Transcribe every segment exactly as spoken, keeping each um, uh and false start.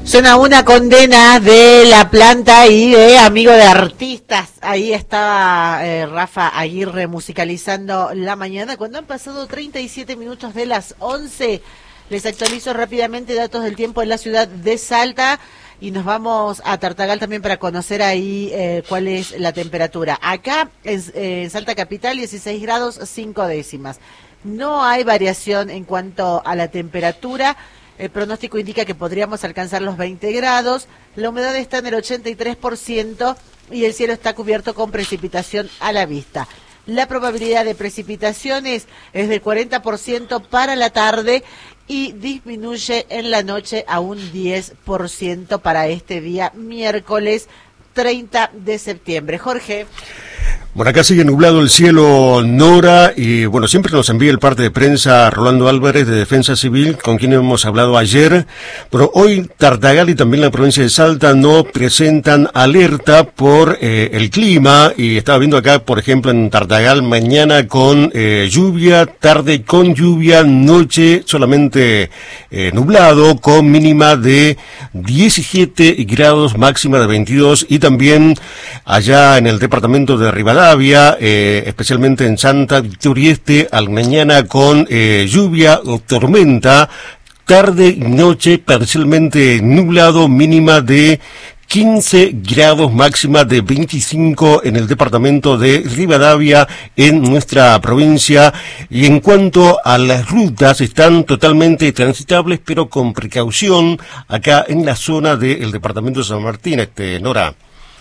Suena una condena de La Planta y de Amigo de Artistas. Ahí estaba eh, Rafa Aguirre musicalizando la mañana. Cuando han pasado treinta y siete minutos de las once, les actualizo rápidamente datos del tiempo en la ciudad de Salta y nos vamos a Tartagal también para conocer ahí eh, cuál es la temperatura. Acá en, eh, en Salta Capital, dieciséis grados cinco décimas. No hay variación en cuanto a la temperatura. El pronóstico indica que podríamos alcanzar los veinte grados, la humedad está en el ochenta y tres por ciento y el cielo está cubierto con precipitación a la vista. La probabilidad de precipitaciones es del cuarenta por ciento para la tarde y disminuye en la noche a un diez por ciento para este día miércoles treinta de septiembre. Jorge. Bueno, acá sigue nublado el cielo, Nora, y bueno, siempre nos envía el parte de prensa Rolando Álvarez de Defensa Civil, con quien hemos hablado ayer, pero hoy Tartagal y también la provincia de Salta no presentan alerta por eh, el clima, y estaba viendo acá, por ejemplo, en Tartagal, mañana con eh, lluvia, tarde con lluvia, noche solamente eh, nublado, con mínima de diecisiete grados, máxima de veintidós, y también allá en el departamento de Rivadavia, Eh, especialmente en Santa Victoria Este, al mañana con eh, lluvia o tormenta, tarde y noche parcialmente nublado, mínima de quince grados, máxima de veinticinco en el departamento de Rivadavia, en nuestra provincia. Y en cuanto a las rutas, están totalmente transitables, pero con precaución acá en la zona del departamento de San Martín, este, Nora.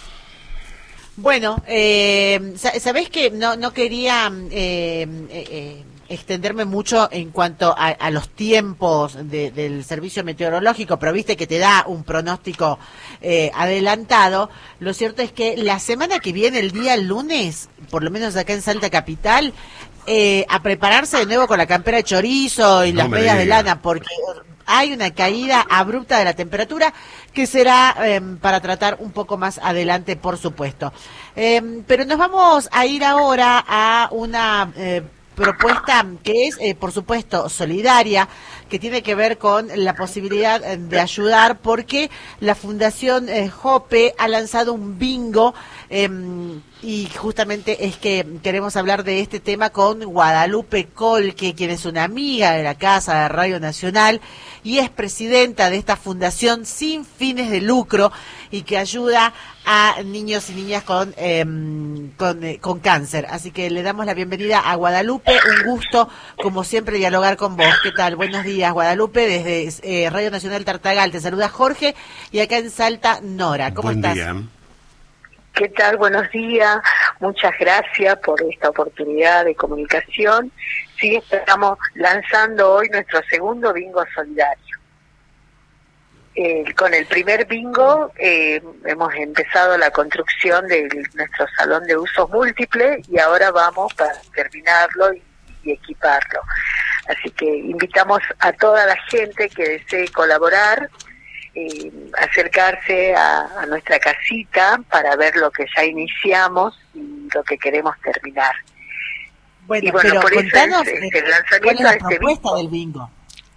Bueno, eh, sabés que no no quería eh, eh, extenderme mucho en cuanto a, a los tiempos de, del servicio meteorológico, pero viste que te da un pronóstico eh, adelantado. Lo cierto es que la semana que viene, el día lunes, por lo menos acá en Salta Capital, eh, a prepararse de nuevo con la campera de chorizo y no las medias de lana, porque hay una caída abrupta de la temperatura que será eh, para tratar un poco más adelante, por supuesto. Eh, pero nos vamos a ir ahora a una eh, propuesta que es, eh, por supuesto, solidaria, que tiene que ver con la posibilidad de ayudar, porque la Fundación eh, Jope ha lanzado un bingo eh, y justamente es que queremos hablar de este tema con Guadalupe Colque, quien es una amiga de la Casa de Radio Nacional y es presidenta de esta fundación sin fines de lucro y que ayuda a niños y niñas con eh, con, eh, con cáncer. Así que le damos la bienvenida a Guadalupe, un gusto como siempre dialogar con vos. ¿Qué tal? Buenos días, Guadalupe, desde eh, Radio Nacional Tartagal. Te saluda Jorge y acá en Salta, Nora. ¿Cómo Buen estás? Día. ¿Qué tal? Buenos días. Muchas gracias por esta oportunidad de comunicación. Sí, estamos lanzando hoy nuestro segundo bingo solidario. Eh, con el primer bingo eh, hemos empezado la construcción de nuestro salón de usos múltiples y ahora vamos para terminarlo y, y equiparlo. Así que invitamos a toda la gente que desee colaborar, eh, acercarse a, a nuestra casita para ver lo que ya iniciamos y lo que queremos terminar. Bueno, y bueno, pero por contanos, eso es, es eh, el lanzamiento ¿cuál es la de este propuesta bingo. del bingo?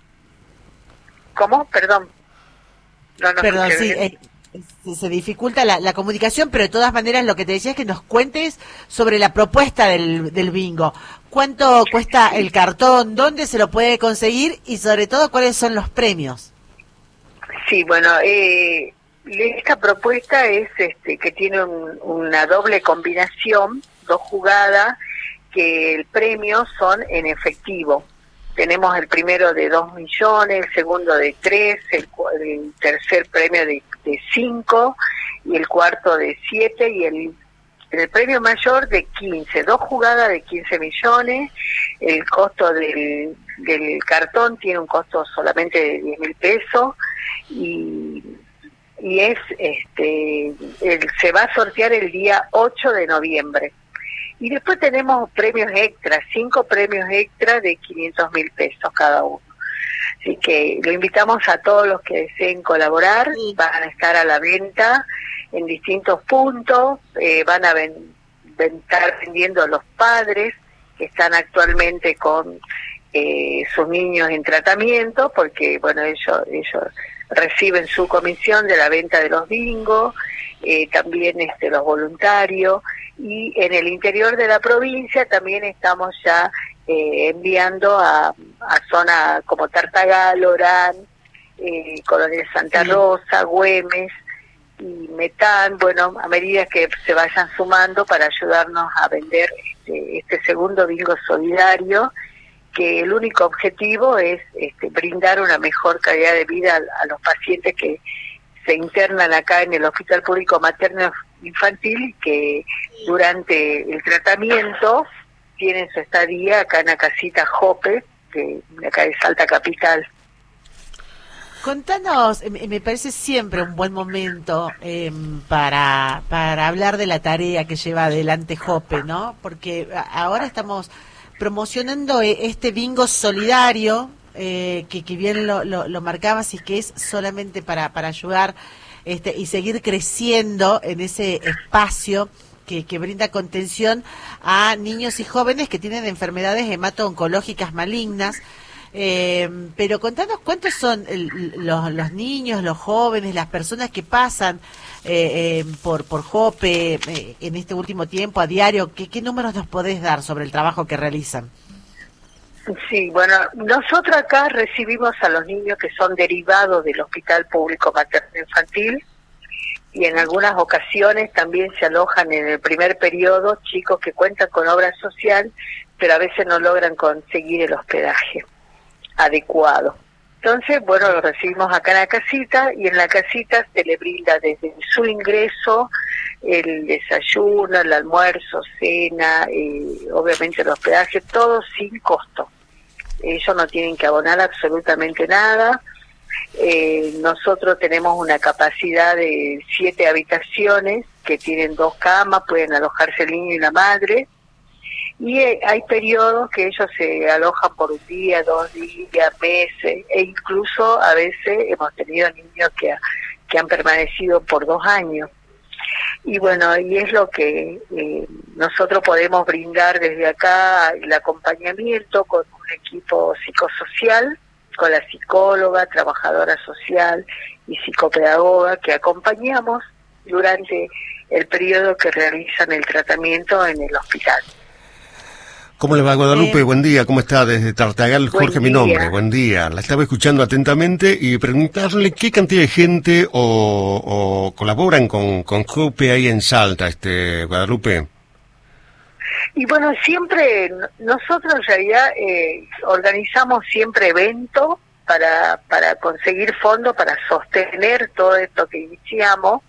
¿Cómo? Perdón. No, no Perdón, escuché sí, bien. eh, se, se dificulta la, la comunicación, pero de todas maneras lo que te decía es que nos cuentes sobre la propuesta del, del bingo. ¿Cuánto cuesta el cartón? ¿Dónde se lo puede conseguir? Y sobre todo, ¿cuáles son los premios? Sí, bueno, eh, esta propuesta es este que tiene un, una doble combinación, dos jugadas, que el premio son en efectivo. Tenemos el primero de dos millones, el segundo de tres, el, el tercer premio de, de cinco y el cuarto de siete y el, el premio mayor de quince. Dos jugadas de quince millones. El costo del, del cartón tiene un costo solamente de diez mil pesos y, y es este el, se va a sortear el día ocho de noviembre. Y después tenemos premios extras, cinco premios extras de quinientos mil pesos cada uno. Así que lo invitamos a todos los que deseen colaborar, sí. Van a estar a la venta en distintos puntos, eh, van a ven, ven, estar vendiendo los padres que están actualmente con eh, sus niños en tratamiento, porque bueno, ellos, ellos reciben su comisión de la venta de los bingos, eh, también este, los voluntarios, y en el interior de la provincia también estamos ya eh, enviando a, a zonas como Tartagal, Orán, eh, Coronel Santa Rosa, Güemes y Metán, bueno, a medida que se vayan sumando para ayudarnos a vender este, este segundo bingo solidario, que el único objetivo es este, brindar una mejor calidad de vida a, a los pacientes que se internan acá en el Hospital Público Materno Infantil y que durante el tratamiento tienen su estadía acá en la casita Jope, de acá de Salta Capital. Contanos, me parece siempre un buen momento eh, para, para hablar de la tarea que lleva adelante Jope, ¿no? Porque ahora estamos promocionando este bingo solidario, eh, que, que bien lo, lo, lo marcabas y que es solamente para, para ayudar este, y seguir creciendo en ese espacio que, que brinda contención a niños y jóvenes que tienen enfermedades hemato-oncológicas malignas. Eh, pero contanos cuántos son el, los, los niños, los jóvenes, las personas que pasan eh, eh, por, por Jope eh, en este último tiempo a diario. ¿Qué, qué números nos podés dar sobre el trabajo que realizan? Sí, bueno, nosotros acá recibimos a los niños que son derivados del Hospital Público Materno Infantil y en algunas ocasiones también se alojan en el primer periodo chicos que cuentan con obra social, pero a veces no logran conseguir el hospedaje adecuado. Entonces, bueno, lo recibimos acá en la casita y en la casita se le brinda desde su ingreso el desayuno, el almuerzo, cena, eh, obviamente el hospedaje, todo sin costo. Ellos no tienen que abonar absolutamente nada. Eh, nosotros tenemos una capacidad de siete habitaciones que tienen dos camas, pueden alojarse el niño y la madre. Y hay periodos que ellos se alojan por un día, dos días, meses, e incluso a veces hemos tenido niños que, que han permanecido por dos años. Y bueno, y es lo que eh, nosotros podemos brindar desde acá, el acompañamiento con un equipo psicosocial, con la psicóloga, trabajadora social y psicopedagoga que acompañamos durante el periodo que realizan el tratamiento en el hospital. ¿Cómo le va, Guadalupe? Eh, buen día, ¿cómo está? Desde Tartagal, Jorge, mi nombre, buen día. La estaba escuchando atentamente y preguntarle qué cantidad de gente o, o colaboran con, con Jope ahí en Salta, este Guadalupe. Y bueno, siempre, nosotros en realidad eh, organizamos siempre eventos para, para conseguir fondos, para sostener todo esto que iniciamos,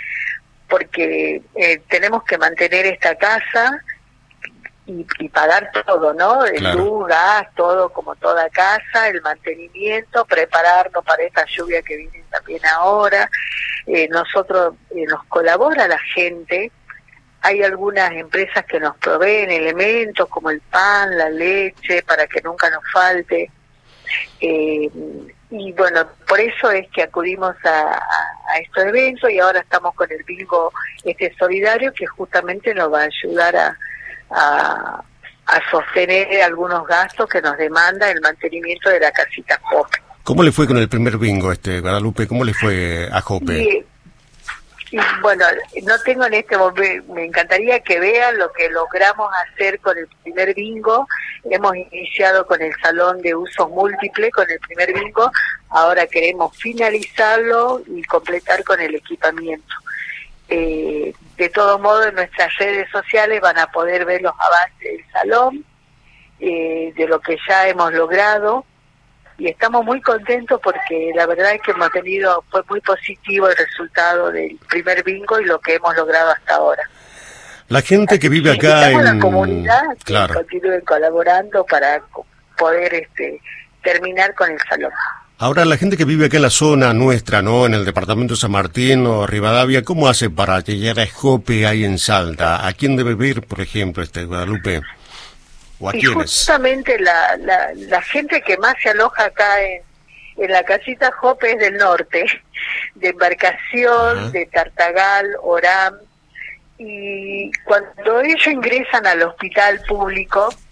porque eh, tenemos que mantener esta casa Y, y pagar todo, ¿no? El claro. luz, gas, todo como toda casa, el mantenimiento, prepararnos para esta lluvia que viene también ahora. Eh, nosotros, eh, nos colabora la gente, hay algunas empresas que nos proveen elementos como el pan, la leche, para que nunca nos falte. Eh, y bueno, por eso es que acudimos a, a, a estos eventos y ahora estamos con el bingo este solidario que justamente nos va a ayudar a A, a sostener algunos gastos que nos demanda el mantenimiento de la casita Jope. ¿Cómo le fue con el primer bingo, este Guadalupe? ¿Cómo le fue a Jope? Y, y bueno, no tengo en este momento, me encantaría que vean lo que logramos hacer con el primer bingo. Hemos iniciado con el salón de usos múltiples, con el primer bingo, ahora queremos finalizarlo y completar con el equipamiento. Eh, de todo modo, en nuestras redes sociales van a poder ver los avances del salón, eh, de lo que ya hemos logrado, y estamos muy contentos porque la verdad es que hemos tenido, fue muy positivo el resultado del primer bingo y lo que hemos logrado hasta ahora. La gente que vive acá en la comunidad que claro. continúen colaborando para poder este terminar con el salón. Ahora, la gente que vive acá en la zona nuestra, ¿no? En el departamento de San Martín o Rivadavia, ¿cómo hace para llegar a Jope ahí en Salta? ¿A quién debe ir, por ejemplo, este Guadalupe? ¿O a y quiénes? Justamente la, la, la gente que más se aloja acá en, en la casita Jope es del norte, de Embarcación, ajá, de Tartagal, Orán, y cuando ellos ingresan al hospital público,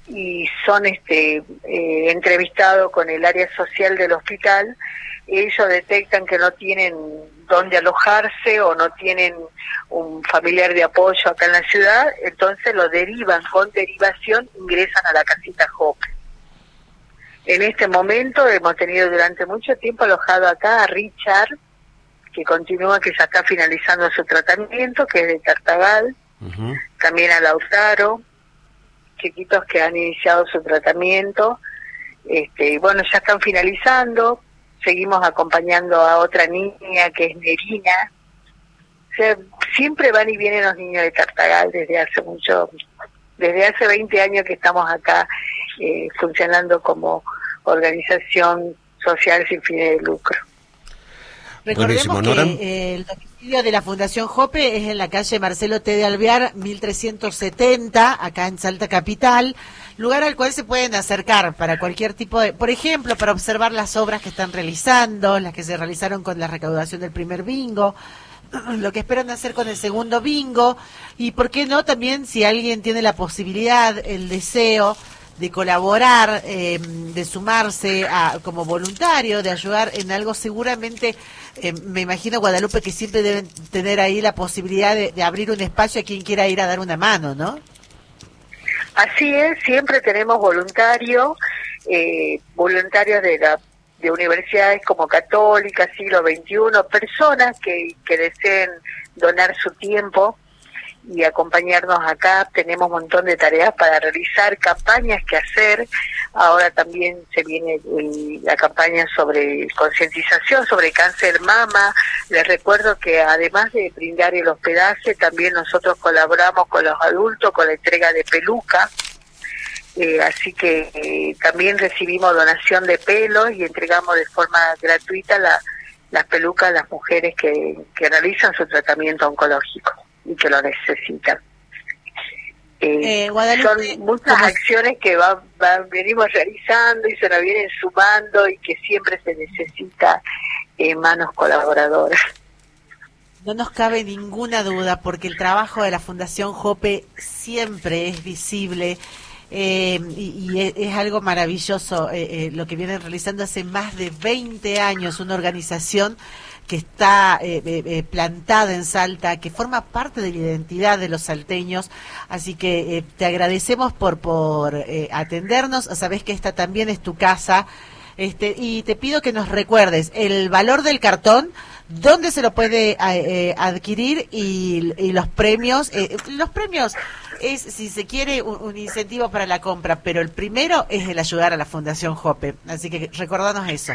y son este eh, entrevistados con el área social del hospital. Ellos detectan que no tienen dónde alojarse o no tienen un familiar de apoyo acá en la ciudad, entonces lo derivan, con derivación ingresan a la casita Jope. En este momento hemos tenido durante mucho tiempo alojado acá a Richard, que continúa, que ya está finalizando su tratamiento, que es de Tartagal, uh-huh. También a Lautaro, chiquitos que han iniciado su tratamiento, este, y bueno, ya están finalizando. Seguimos acompañando a otra niña que es Nerina. O sea, siempre van y vienen los niños de Tartagal desde hace mucho, desde hace veinte años que estamos acá eh, funcionando como organización social sin fines de lucro. Recordemos que eh, el domicilio de la Fundación Jope es en la calle Marcelo T. de Alvear, mil trescientos setenta, acá en Salta Capital, lugar al cual se pueden acercar para cualquier tipo de, por ejemplo, para observar las obras que están realizando, las que se realizaron con la recaudación del primer bingo, lo que esperan hacer con el segundo bingo, y por qué no también, si alguien tiene la posibilidad, el deseo de colaborar, eh, de sumarse a, como voluntario, de ayudar en algo, seguramente, eh, me imagino, Guadalupe, que siempre deben tener ahí la posibilidad de, de abrir un espacio a quien quiera ir a dar una mano, ¿no? Así es, siempre tenemos voluntarios, eh, voluntarios de la de universidades como Católica, Siglo veintiuno, personas que, que deseen donar su tiempo y acompañarnos acá. Tenemos un montón de tareas para realizar, campañas que hacer. Ahora también se viene el, la campaña sobre concientización sobre cáncer mama. Les recuerdo que además de brindar el hospedaje, también nosotros colaboramos con los adultos con la entrega de peluca. Eh, así que eh, también recibimos donación de pelos y entregamos de forma gratuita la, las pelucas a las mujeres que, que realizan su tratamiento oncológico y que lo necesitan. Eh, eh, son muchas ¿cómo? acciones que va, va, venimos realizando y se nos vienen sumando, y que siempre se necesita eh, manos colaboradoras. No nos cabe ninguna duda, porque el trabajo de la Fundación Jope siempre es visible. Eh, y, y es, es algo maravilloso eh, eh, lo que vienen realizando hace más de veinte años, una organización que está eh, eh, plantada en Salta, que forma parte de la identidad de los salteños, así que eh, te agradecemos por por eh, atendernos. Sabés que esta también es tu casa, este, y te pido que nos recuerdes el valor del cartón, dónde se lo puede eh, adquirir, y, y los premios. Eh, los premios es, si se quiere, un, un incentivo para la compra, pero el primero es el ayudar a la Fundación Jope, así que recordanos eso.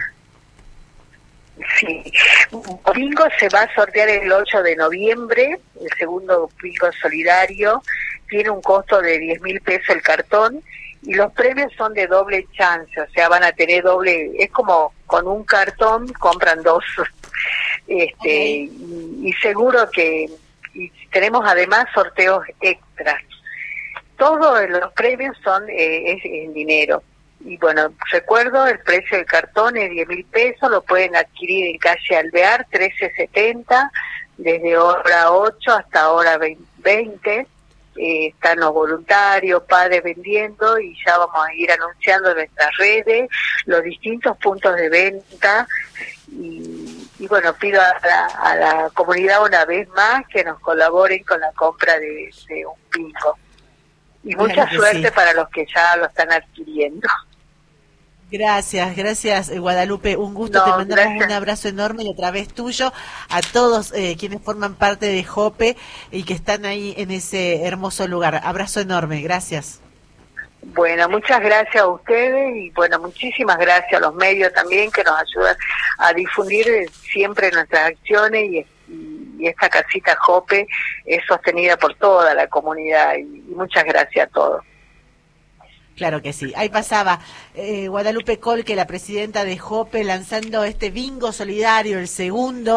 Sí, bingo se va a sortear el ocho de noviembre, el segundo bingo solidario, tiene un costo de diez mil pesos el cartón, y los premios son de doble chance, o sea, van a tener doble, es como con un cartón compran dos, este, okay. y, y seguro que y tenemos además sorteos extras. Todos los premios son eh, es en dinero. Y bueno, recuerdo, el precio del cartón es diez mil pesos, lo pueden adquirir en calle Alvear, trece setenta, desde hora ocho hasta hora veinte. Eh, están los voluntarios, padres vendiendo, y ya vamos a ir anunciando en nuestras redes los distintos puntos de venta. Y, y bueno, pido a la, a la comunidad una vez más que nos colaboren con la compra de, de un bingo. Y mucha suerte sí. para los que ya lo están adquiriendo. Gracias, gracias Guadalupe, un gusto, no, te mandamos gracias. Un abrazo enorme, y otra vez tuyo, a todos eh, quienes forman parte de Jope y que están ahí en ese hermoso lugar. Abrazo enorme, gracias. Bueno, muchas gracias a ustedes, y bueno, muchísimas gracias a los medios también que nos ayudan a difundir siempre nuestras acciones, y, y esta casita Jope es sostenida por toda la comunidad, y, y muchas gracias a todos. Claro que sí. Ahí pasaba eh, Guadalupe Colque, la presidenta de Jope, lanzando este bingo solidario, el segundo,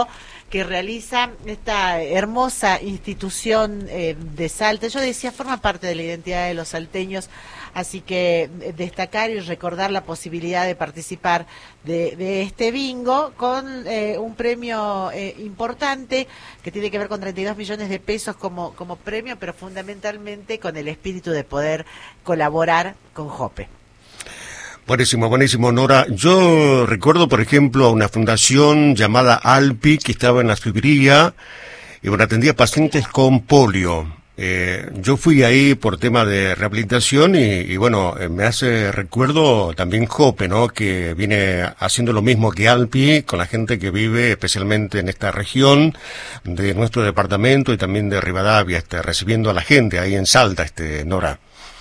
que realiza esta hermosa institución eh, de Salta. Yo decía, forma parte de la identidad de los salteños, así que destacar y recordar la posibilidad de participar de, de este bingo con eh, un premio eh, importante que tiene que ver con treinta y dos millones de pesos como, como premio, pero fundamentalmente con el espíritu de poder colaborar con Jope. Buenísimo, buenísimo, Nora. Yo recuerdo, por ejemplo, a una fundación llamada Alpi que estaba en la Subiría y bueno, atendía pacientes con polio. Eh, yo fui ahí por tema de rehabilitación y, y bueno, eh, me hace recuerdo también Jope, ¿no? Que viene haciendo lo mismo que Alpi con la gente que vive especialmente en esta región de nuestro departamento y también de Rivadavia, este, recibiendo a la gente ahí en Salta, este, Nora.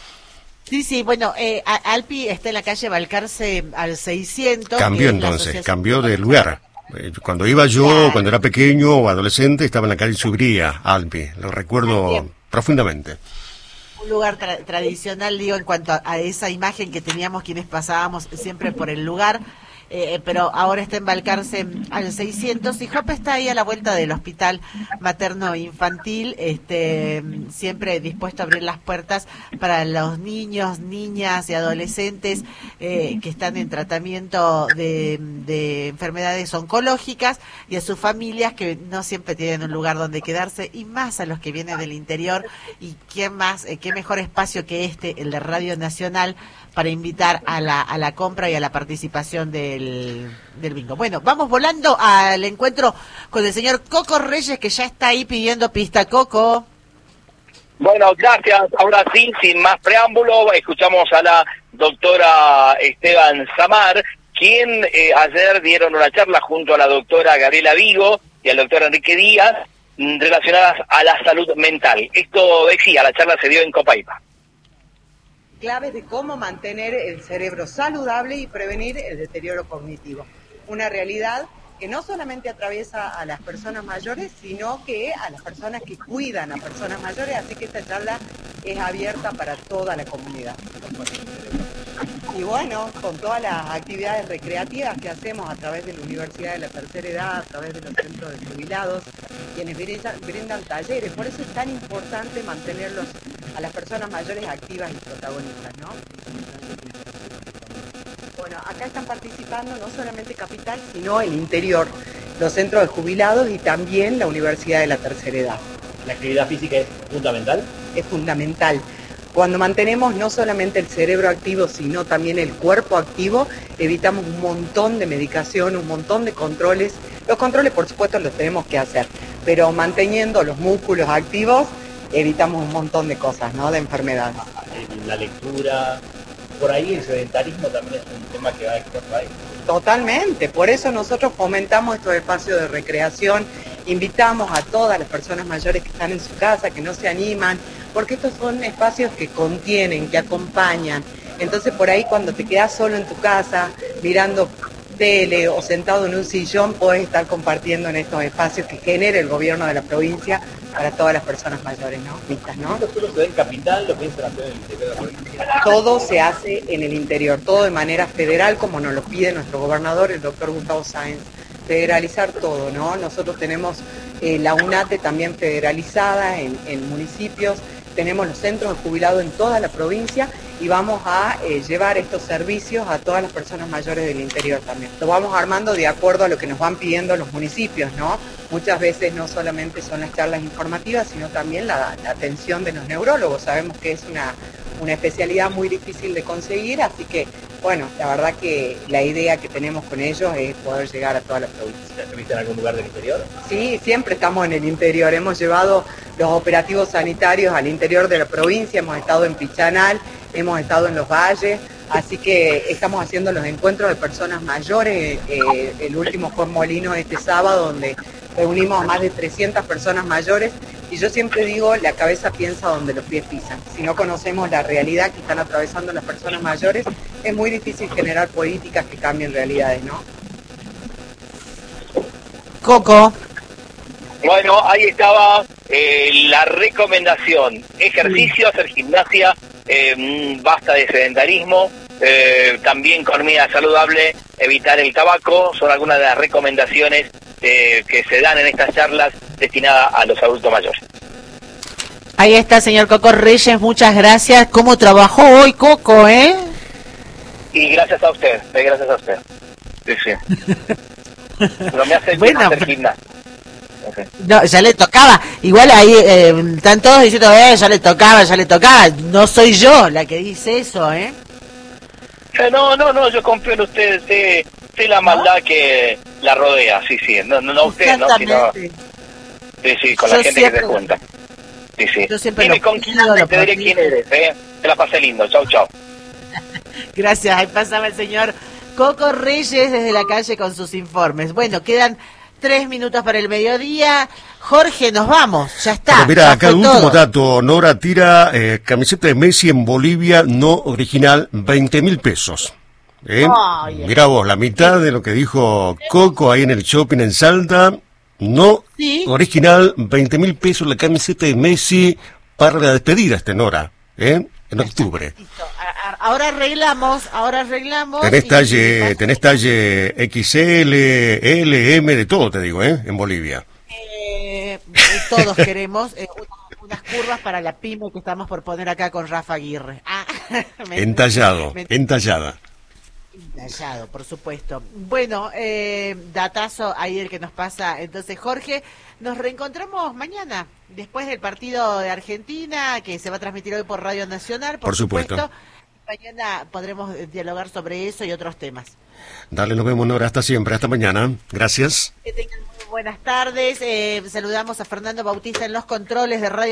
Sí, sí, bueno, eh, Alpi está en la calle Balcarce al seiscientos. Cambió entonces, cambió de lugar. Cuando iba yo, claro, cuando era pequeño o adolescente, estaba en la calle Subría, Alpi, lo recuerdo bien, profundamente. Un lugar tra- tradicional, digo, en cuanto a, a esa imagen que teníamos quienes pasábamos siempre por el lugar, eh, pero ahora está en Balcarce al seiscientos y Jope está ahí a la vuelta del hospital materno infantil, este, siempre dispuesto a abrir las puertas para los niños, niñas y adolescentes eh, que están en tratamiento de, de enfermedades oncológicas y a sus familias que no siempre tienen un lugar donde quedarse, y más a los que vienen del interior. Y quién más, eh, qué mejor espacio que este, el de Radio Nacional, para invitar a la, a la compra y a la participación del, del bingo. Bueno, vamos volando al encuentro con el señor Coco Reyes, que ya está ahí pidiendo pista. Coco. Bueno, gracias. Ahora sí, sin más preámbulo, escuchamos a la doctora Esteban Samar, quien eh, ayer dieron una charla junto a la doctora Gabriela Vigo y al doctor Enrique Díaz relacionadas a la salud mental. Esto decía, la charla se dio en Copaipa. Claves de cómo mantener el cerebro saludable y prevenir el deterioro cognitivo. Una realidad que no solamente atraviesa a las personas mayores, sino que a las personas que cuidan a personas mayores, así que esta charla es abierta para toda la comunidad. Y bueno, con todas las actividades recreativas que hacemos a través de la Universidad de la Tercera Edad, a través de los centros de jubilados, quienes brindan, brindan talleres, por eso es tan importante mantenerlos a las personas mayores activas y protagonistas, ¿no? Bueno, acá están participando no solamente Capital, sino el interior, los centros de jubilados y también la Universidad de la Tercera Edad. ¿La actividad física es fundamental? Es fundamental. Cuando mantenemos no solamente el cerebro activo, sino también el cuerpo activo, evitamos un montón de medicación, un montón de controles. Los controles, por supuesto, los tenemos que hacer, pero manteniendo los músculos activos, evitamos un montón de cosas, ¿no? De enfermedades. La lectura, por ahí el sedentarismo también es un tema que va expuesto ahí. Totalmente, por eso nosotros fomentamos estos espacios de recreación, invitamos a todas las personas mayores que están en su casa, que no se animan, porque estos son espacios que contienen, que acompañan. Entonces por ahí cuando te quedas solo en tu casa, mirando tele o sentado en un sillón, podés estar compartiendo en estos espacios que genera el gobierno de la provincia para todas las personas mayores, ¿no? Vistas, ¿no? ¿Esto solo se ve en Capital, lo piensan hacer en el interior de la provincia? Todo se hace en el interior, todo de manera federal, como nos lo pide nuestro gobernador, el doctor Gustavo Sáenz. Federalizar todo, ¿no? Nosotros tenemos eh, la UNATE también federalizada en, en municipios, tenemos los centros de jubilados en toda la provincia y vamos a eh, llevar estos servicios a todas las personas mayores del interior también. Lo vamos armando de acuerdo a lo que nos van pidiendo los municipios, ¿no? Muchas veces no solamente son las charlas informativas, sino también la, la atención de los neurólogos. Sabemos que es una, una especialidad muy difícil de conseguir, así que, bueno, la verdad que la idea que tenemos con ellos es poder llegar a toda la provincia. ¿Estuviste en algún lugar del interior? Sí, siempre estamos en el interior. Hemos llevado los operativos sanitarios al interior de la provincia, hemos estado en Pichanal, hemos estado en Los Valles, así que estamos haciendo los encuentros de personas mayores. Eh, el último fue en Molino este sábado, donde reunimos a más de trescientas personas mayores, y yo siempre digo, la cabeza piensa donde los pies pisan. Si no conocemos la realidad que están atravesando las personas mayores, es muy difícil generar políticas que cambien realidades, ¿no? Coco. Bueno, ahí estaba eh, la recomendación. Ejercicio, hacer gimnasia, eh, basta de sedentarismo, eh, también comida saludable, evitar el tabaco, son algunas de las recomendaciones eh, que se dan en estas charlas destinadas a los adultos mayores. Ahí está, señor Coco Reyes, muchas gracias. ¿Cómo trabajó hoy Coco, eh? Y gracias a usted, eh, gracias a usted. Sí, sí. No me hace Bueno, hacer gimnasia. Okay. No, ya le tocaba. Igual ahí eh, están todos diciendo, eh, ya le tocaba, ya le tocaba. No soy yo la que dice eso, ¿eh? Eh, no, no, no, yo confío en usted, sé, sé la maldad ¿no? que la rodea, sí, sí, no, no, no usted, no, sino, sí, sí, con yo la gente siempre, que se junta. Sí, sí. Yo siempre Dime con quién andas, te diré quién eres, ¿eh? Te la pasé lindo, chau, chau. Gracias, ahí pasaba el señor Coco Reyes desde la calle con sus informes. Bueno, quedan tres minutos para el mediodía. Jorge, nos vamos, ya está. Pero mira, ya acá el último todo. dato, Nora tira eh, camiseta de Messi en Bolivia, no original, veinte mil pesos. ¿Eh? Ay, Mira vos, la mitad de lo que dijo Coco ahí en el shopping en Salta, no ¿sí? original, veinte mil pesos la camiseta de Messi para la despedida, este Nora, ¿eh? En octubre. Ahora arreglamos, ahora arreglamos. Tenés y... talle, tenés talle X L, L, M, de todo te digo, ¿eh? En Bolivia. Eh, todos queremos eh, unas, unas curvas para la pyme que estamos por poner acá con Rafa Aguirre. Ah, me, entallado, me, entallada. Entallado, por supuesto. Bueno, eh, datazo ahí el que nos pasa. Entonces, Jorge, nos reencontramos mañana, después del partido de Argentina, que se va a transmitir hoy por Radio Nacional, por, por supuesto. supuesto. Mañana podremos dialogar sobre eso y otros temas. Dale, nos vemos, Nora, hasta siempre, hasta mañana. Gracias. Que tengan muy buenas tardes. Eh, saludamos a Fernando Bautista en los controles de Radio